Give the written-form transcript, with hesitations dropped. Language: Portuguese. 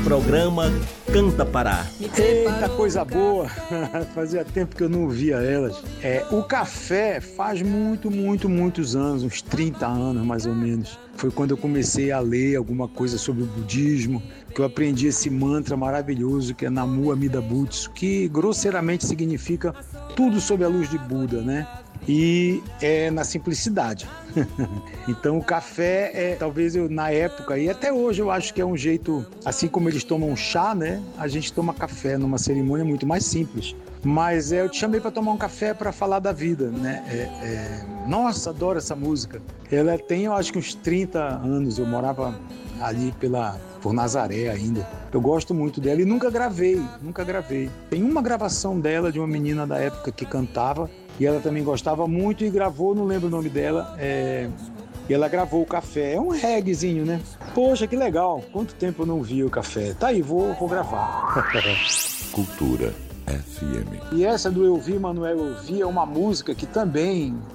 programa Canta Pará. Eita, coisa boa! Fazia tempo que eu não via elas. O café faz muitos anos, uns 30 anos mais ou menos. Foi quando eu comecei a ler alguma coisa sobre o budismo, que eu aprendi esse mantra maravilhoso que é Namu Amida Butsu, que grosseiramente significa tudo sob a luz de Buda, né? E é na simplicidade. Então o café talvez na época e até hoje eu acho que é um jeito, assim como eles tomam chá, né? A gente toma café numa cerimônia muito mais simples. Mas eu te chamei para tomar um café para falar da vida, né? Nossa, adoro essa música. Ela tem, eu acho que uns 30 anos. Eu morava ali por Nazaré ainda. Eu gosto muito dela e nunca gravei. Tem uma gravação dela de uma menina da época que cantava e ela também gostava muito e gravou, não lembro o nome dela, e ela gravou o café. É um reggaezinho, né? Poxa, que legal. Quanto tempo eu não vi o café. Tá aí, vou gravar. Cultura FM. E essa do Eu Vi, Manuel, Eu Vi é uma música que também